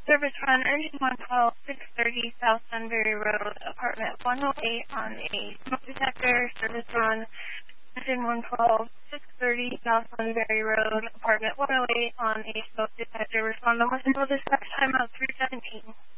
Service run, engine 112, 630 South Sunbury Road, apartment 108 on a smoke detector. Service run, engine 112, 630 South Sunbury Road, apartment 108 on a smoke detector. Respond on what's dispatch time out 317.